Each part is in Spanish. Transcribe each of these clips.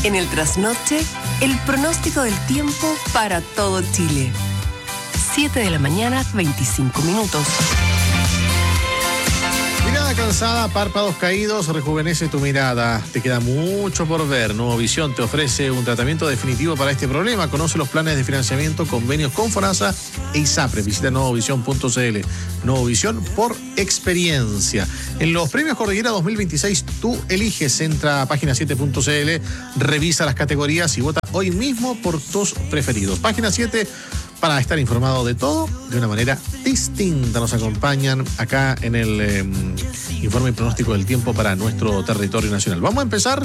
En el trasnoche, el pronóstico del tiempo para todo Chile. 7 de la mañana, 25 minutos. Mirada cansada, párpados caídos, rejuvenece tu mirada. Te queda mucho por ver. Nuevo Visión te ofrece un tratamiento definitivo para este problema. Conoce los planes de financiamiento, convenios con FONASA e ISAPRE. Visita nuevovision.cl. Nuevo Visión por experiencia. En los premios Cordillera 2026, tú eliges. Entra a página7.cl, revisa las categorías y vota hoy mismo por tus preferidos. Página 7 para estar informado de todo de una manera distinta. Nos acompañan acá en el informe y pronóstico del tiempo para nuestro territorio nacional. No vamos a empezar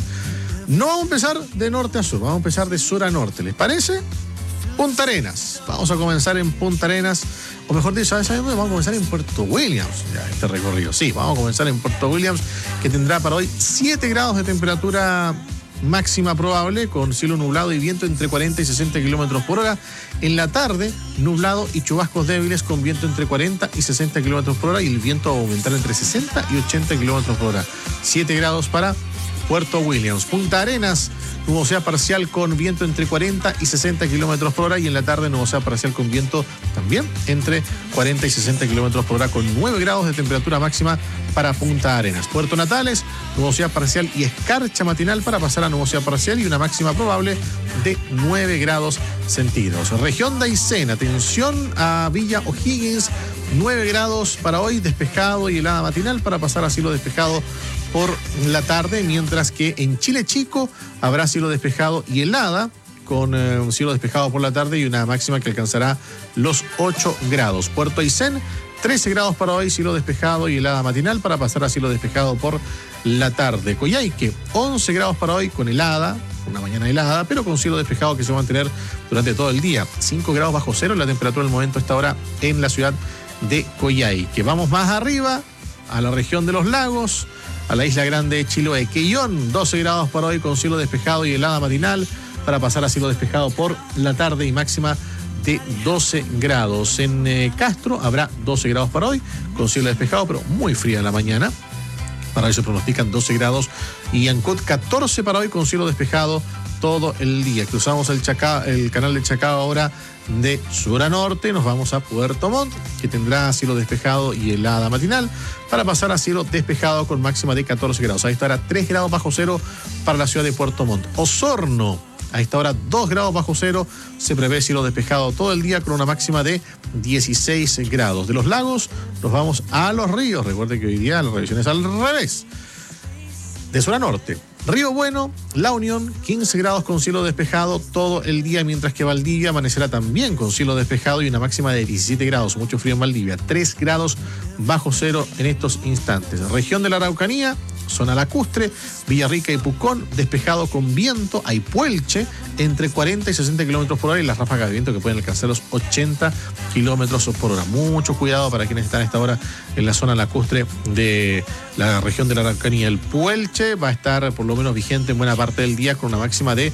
de norte a sur, vamos a empezar de sur a norte. ¿Les parece? Punta Arenas. Vamos a comenzar en Punta Arenas, o mejor dicho, ¿sabes dónde? Vamos a comenzar en Puerto Williams, ya este recorrido. Sí, vamos a comenzar en Puerto Williams, que tendrá para hoy 7 grados de temperatura máxima probable, con cielo nublado y viento entre 40 y 60 kilómetros por hora. En la tarde, nublado y chubascos débiles con viento entre 40 y 60 kilómetros por hora, y el viento va a aumentar entre 60 y 80 kilómetros por hora. 7 grados para Puerto Williams. Punta Arenas, nubosidad parcial con viento entre 40 y 60 kilómetros por hora, y en la tarde nubosidad parcial con viento también entre 40 y 60 kilómetros por hora, con 9 grados de temperatura máxima para Punta Arenas. Puerto Natales, nubosidad parcial y escarcha matinal para pasar a nubosidad parcial y una máxima probable de 9 grados centígrados. Región de Aysén, atención a Villa O'Higgins, 9 grados para hoy, despejado y helada matinal para pasar a cielo despejado por la tarde, mientras que en Chile Chico habrá cielo despejado y helada, con un cielo despejado por la tarde y una máxima que alcanzará los 8 grados. Puerto Aysén, 13 grados para hoy, cielo despejado y helada matinal para pasar a cielo despejado por la tarde. Coyhaique, 11 grados para hoy con helada, una mañana helada, pero con cielo despejado que se va a mantener durante todo el día. 5 grados bajo cero la temperatura del momento a esta hora en la ciudad de Coyhaique. Vamos más arriba, a la región de los lagos, a la isla grande de Chiloé. Quellón, 12 grados para hoy con cielo despejado y helada matinal para pasar a cielo despejado por la tarde y máxima de 12 grados. En Castro habrá 12 grados para hoy con cielo despejado, pero muy fría en la mañana. Para hoy se pronostican 12 grados. Y Ancud, 14 para hoy con cielo despejado todo el día. Cruzamos el canal de Chacao ahora de sur a norte. Nos vamos a Puerto Montt, que tendrá cielo despejado y helada matinal para pasar a cielo despejado con máxima de 14 grados. Ahí estará 3 grados bajo cero para la ciudad de Puerto Montt. Osorno, a esta hora 2 grados bajo cero, se prevé cielo despejado todo el día con una máxima de 16 grados. De los lagos nos vamos a los ríos. Recuerde que hoy día la revisión es al revés. De sur a norte, Río Bueno, La Unión, 15 grados con cielo despejado todo el día, mientras que Valdivia amanecerá también con cielo despejado y una máxima de 17 grados. Mucho frío en Valdivia, 3 grados bajo cero en estos instantes. Región de la Araucanía, zona lacustre, Villarrica y Pucón, despejado con viento. Hay Puelche, entre 40 y 60 kilómetros por hora, y las ráfagas de viento que pueden alcanzar los 80 kilómetros por hora. Mucho cuidado para quienes están a esta hora en la zona lacustre de la región de la Araucanía. El Puelche va a estar por lo menos vigente en buena parte del día con una máxima de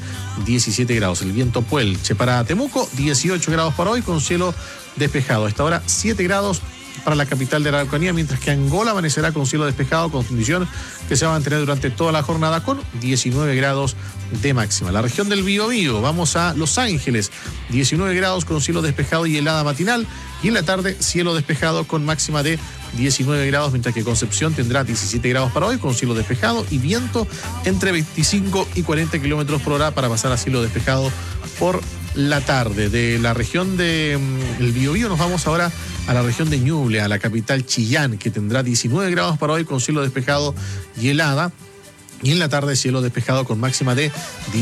17 grados. El viento Puelche. Para Temuco, 18 grados para hoy con cielo despejado. A esta hora 7 grados para la capital de la Araucanía, mientras que Angola amanecerá con cielo despejado, con condición que se va a mantener durante toda la jornada con 19 grados de máxima. La región del Biobío, vamos a Los Ángeles, 19 grados con cielo despejado y helada matinal, y en la tarde cielo despejado con máxima de 19 grados, mientras que Concepción tendrá 17 grados para hoy con cielo despejado y viento entre 25 y 40 kilómetros por hora para pasar a cielo despejado por la tarde. De la región del Biobío nos vamos ahora a la región de Ñuble, a la capital Chillán, que tendrá 19 grados para hoy con cielo despejado y helada, y en la tarde cielo despejado con máxima de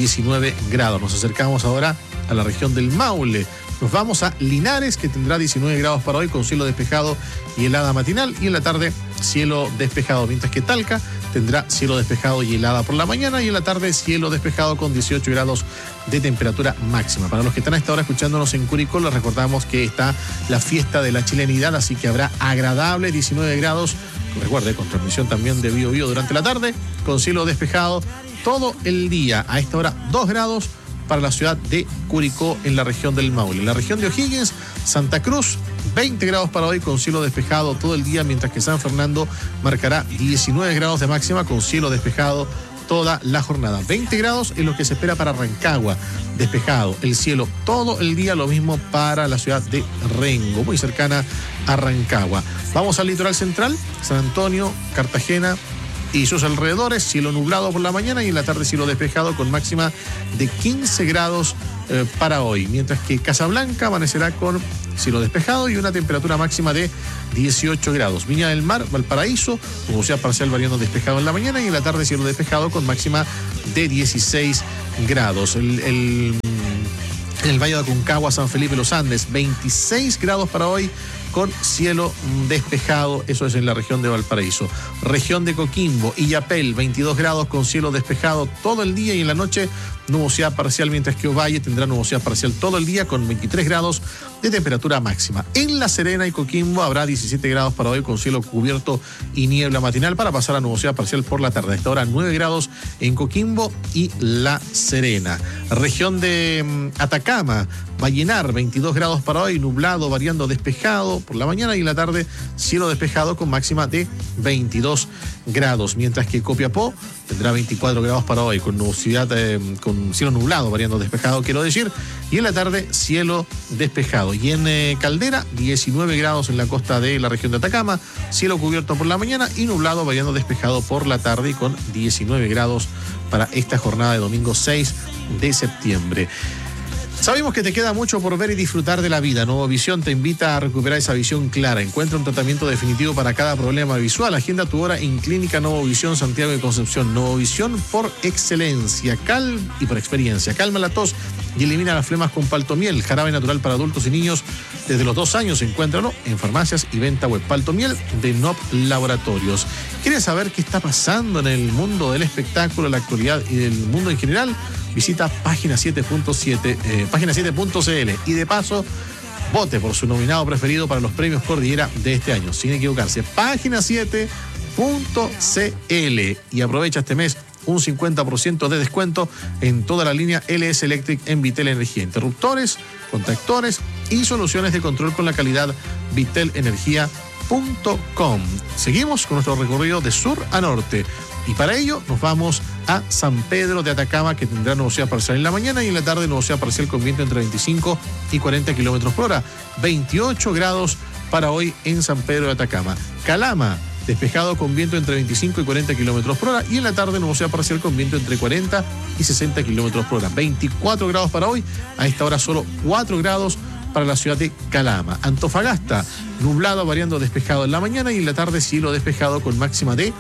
19 grados. Nos acercamos ahora a la región del Maule. Nos vamos a Linares, que tendrá 19 grados para hoy con cielo despejado y helada matinal, y en la tarde cielo despejado, mientras que Talca tendrá cielo despejado y helada por la mañana, y en la tarde cielo despejado con 18 grados de temperatura máxima. Para los que están a esta hora escuchándonos en Curicó, les recordamos que está la fiesta de la chilenidad, así que habrá agradable 19 grados, recuerde, con transmisión también de Bio Bio durante la tarde, con cielo despejado todo el día. A esta hora 2 grados para la ciudad de Curicó en la región del Maule. En la región de O'Higgins, Santa Cruz, 20 grados para hoy con cielo despejado todo el día, mientras que San Fernando marcará 19 grados de máxima con cielo despejado toda la jornada. 20 grados es lo que se espera para Rancagua, despejado. El cielo todo el día, lo mismo para la ciudad de Rengo, muy cercana a Rancagua. Vamos al litoral central, San Antonio, Cartagena y sus alrededores, cielo nublado por la mañana y en la tarde cielo despejado con máxima de 15 grados para hoy, mientras que Casablanca amanecerá con cielo despejado y una temperatura máxima de 18 grados. Viña del Mar, Valparaíso, nubosidad parcial variando despejado en la mañana y en la tarde cielo despejado con máxima de 16 grados. En el Valle de Aconcagua, San Felipe, Los Andes, 26 grados para hoy con cielo despejado, eso es en la región de Valparaíso. Región de Coquimbo, Illapel, 22 grados con cielo despejado todo el día y en la noche nubosidad parcial, mientras que Ovalle tendrá nubosidad parcial todo el día con 23 grados de temperatura máxima. En La Serena y Coquimbo habrá 17 grados para hoy con cielo cubierto y niebla matinal para pasar a nubosidad parcial por la tarde. A esta hora 9 grados en Coquimbo y La Serena. Región de Atacama, Vallenar, 22 grados para hoy, nublado, variando despejado por la mañana y en la tarde cielo despejado con máxima de 22 grados, mientras que Copiapó tendrá 24 grados para hoy con nubosidad, con cielo nublado, variando despejado, quiero decir, y en la tarde cielo despejado. Y en Caldera, 19 grados en la costa de la región de Atacama, cielo cubierto por la mañana y nublado, variando despejado por la tarde y con 19 grados para esta jornada de domingo 6 de septiembre. Sabemos que te queda mucho por ver y disfrutar de la vida. Nuevo Visión te invita a recuperar esa visión clara. Encuentra un tratamiento definitivo para cada problema visual. Agenda tu hora en Clínica Nuevo Visión Santiago de Concepción. Nuevo Visión por excelencia y por experiencia. Calma la tos y elimina las flemas con Paltomiel, jarabe natural para adultos y niños desde los 2 años. Encuéntralo en farmacias y venta web. Paltomiel de NOP Laboratorios. ¿Quieres saber qué está pasando en el mundo del espectáculo, la actualidad y del mundo en general? Visita página 7.cl y de paso vote por su nominado preferido para los premios Cordillera de este año, sin equivocarse. Página 7.cl y aprovecha este mes un 50% de descuento en toda la línea LS Electric en Vitel Energía, interruptores, contactores y soluciones de control con la calidad vitelenergia.com. Seguimos con nuestro recorrido de sur a norte. Y para ello nos vamos a San Pedro de Atacama, que tendrá nubosidad parcial en la mañana y en la tarde nubosidad parcial con viento entre 25 y 40 kilómetros por hora. 28 grados para hoy en San Pedro de Atacama. Calama, despejado con viento entre 25 y 40 kilómetros por hora y en la tarde nubosidad parcial con viento entre 40 y 60 kilómetros por hora. 24 grados para hoy, a esta hora solo 4 grados para la ciudad de Calama. Antofagasta, nublado, variando despejado en la mañana y en la tarde cielo despejado con máxima de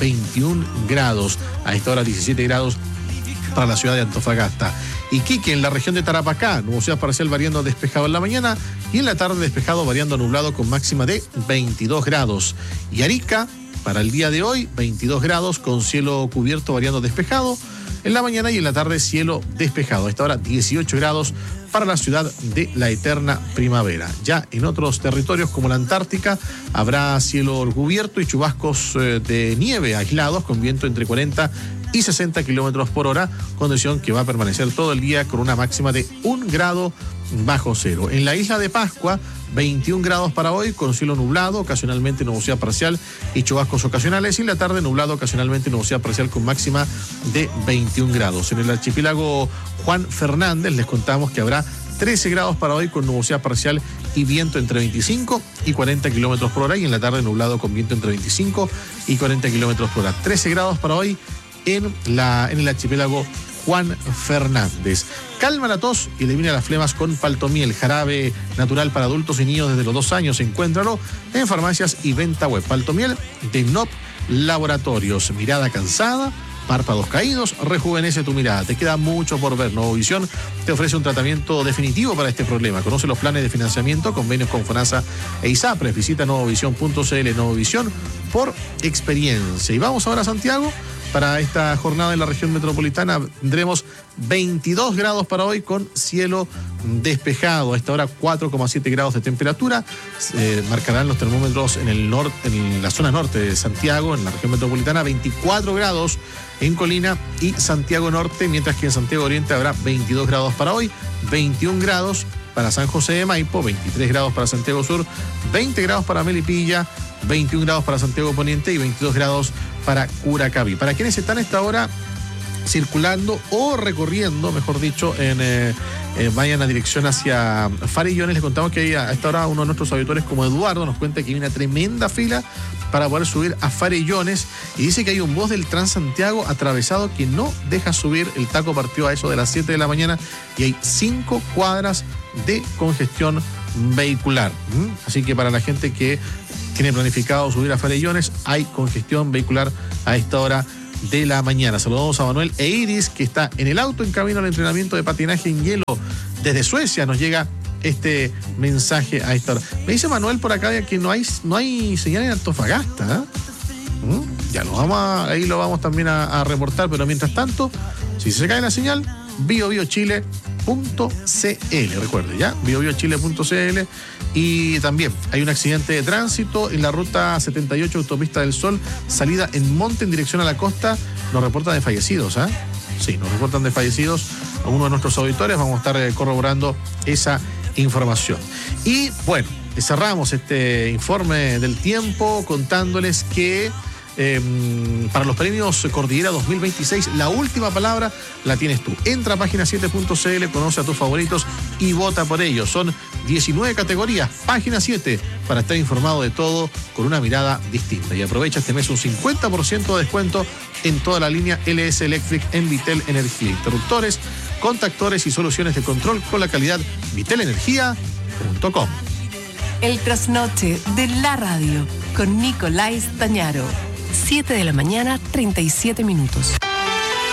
21 grados. A esta hora 17 grados para la ciudad de Antofagasta. Iquique, en la región de Tarapacá, nubosidad parcial variando despejado en la mañana y en la tarde despejado variando nublado con máxima de 22 grados. Y Arica, para el día de hoy, 22 grados con cielo cubierto variando despejado en la mañana y en la tarde cielo despejado. A esta hora 18 grados para la ciudad de la eterna primavera. Ya en otros territorios como la Antártica habrá cielo cubierto y chubascos de nieve aislados con viento entre 40 y 60 kilómetros por hora, condición que va a permanecer todo el día con una máxima de 1 grado bajo cero. En la isla de Pascua, 21 grados para hoy con cielo nublado, ocasionalmente nubosidad parcial y chubascos ocasionales y en la tarde nublado, ocasionalmente nubosidad parcial con máxima de 21 grados. En el archipiélago Juan Fernández les contamos que habrá 13 grados para hoy con nubosidad parcial y viento entre 25 y 40 kilómetros por hora y en la tarde nublado con viento entre 25 y 40 kilómetros por hora. 13 grados para hoy en el archipiélago Juan Fernández. Calma la tos y elimina las flemas con Paltomiel, jarabe natural para adultos y niños desde los 2 años. Encuéntralo en farmacias y venta web. Paltomiel de NOP Laboratorios. Mirada cansada, párpados caídos, rejuvenece tu mirada. Te queda mucho por ver. Nuevo Visión te ofrece un tratamiento definitivo para este problema. Conoce los planes de financiamiento, convenios con FONASA e ISAPRES. Visita nuevovisión.cl. Nuevo Visión por experiencia. Y vamos ahora a Santiago. Para esta jornada en la región metropolitana tendremos 22 grados para hoy con cielo despejado. A esta hora 4,7 grados de temperatura. Marcarán los termómetros en la zona norte de Santiago, en la región metropolitana, 24 grados en Colina y Santiago Norte, mientras que en Santiago Oriente habrá 22 grados para hoy, 21 grados para San José de Maipo, 23 grados para Santiago Sur, 20 grados para Melipilla, 21 grados para Santiago Poniente y 22 grados para Curacaví. Para quienes están a esta hora circulando o recorriendo, mejor dicho, vayan a dirección hacia Farellones. Les contamos que a esta hora uno de nuestros auditores, como Eduardo, nos cuenta que hay una tremenda fila para poder subir a Farellones, y dice que hay un bus del Transantiago atravesado que no deja subir. El taco partió a eso de las 7 de la mañana y hay 5 cuadras de congestión vehicular. Así que para la gente que tiene planificado subir a Farellones, hay congestión vehicular a esta hora de la mañana. Saludamos a Manuel e Iris, que está en el auto en camino al entrenamiento de patinaje en hielo. Desde Suecia nos llega este mensaje a esta hora. Me dice Manuel por acá que no hay señal en Antofagasta. Ya ahí lo vamos también a reportar, pero mientras tanto, si se cae la señal, biobiochile.cl, recuerde ya, biobiochile.cl. Y también hay un accidente de tránsito en la ruta 78 Autopista del Sol, salida en Monte en dirección a la costa. Nos reportan de fallecidos, Sí, nos reportan de fallecidos a uno de nuestros auditores. Vamos a estar corroborando esa información. Y bueno, cerramos este informe del tiempo contándoles que para los premios Cordillera 2026, la última palabra la tienes tú. Entra a página 7.cl, conoce a tus favoritos y vota por ellos. Son 19 categorías, página 7, para estar informado de todo con una mirada distinta. Y aprovecha este mes un 50% de descuento en toda la línea LS Electric en Vitel Energía. Interruptores, contactores y soluciones de control con la calidad vitelenergia.com. El trasnoche de la radio con Nicolás Tañaro. 7 de la mañana, 37 minutos.